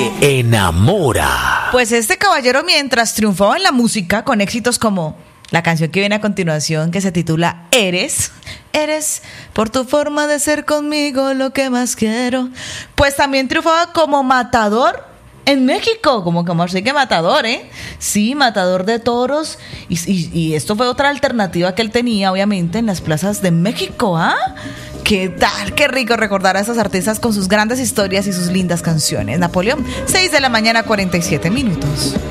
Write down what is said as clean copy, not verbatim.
te enamora. Pues este caballero, mientras triunfaba en la música con éxitos como la canción que viene a continuación, que se titula Eres, por tu forma de ser conmigo lo que más quiero, pues también triunfaba como matador en México, como así que matador, ¿eh? Sí, matador de toros. Y esto fue otra alternativa que él tenía, obviamente, en las plazas de México, ¿ah? ¿Qué tal? Qué rico recordar a esos artistas con sus grandes historias y sus lindas canciones. Napoleón, 6 de la mañana, 47 minutos.